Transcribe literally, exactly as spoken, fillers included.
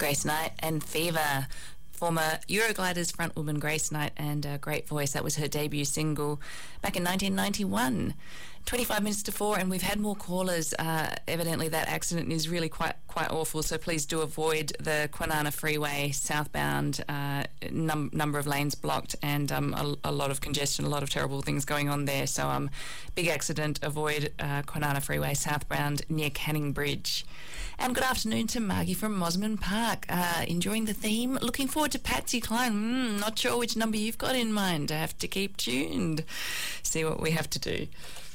Grace Knight and Fever. Former Eurogliders frontwoman Grace Knight and a great voice. That was her debut single back in nineteen ninety-one. twenty-five minutes to four, and we've had more callers. Uh, evidently that accident is really quite quite awful, so please do avoid the Kwinana Freeway southbound. Uh, num- number of lanes blocked and um, a, a lot of congestion, a lot of terrible things going on there. So um, big accident, avoid uh, Kwinana Freeway southbound near Canning Bridge. And good afternoon to Margie from Mosman Park. Uh, enjoying the theme. Looking forward to Patsy Cline. Mm, not sure which number you've got in mind. I have to keep tuned. See what we have to do.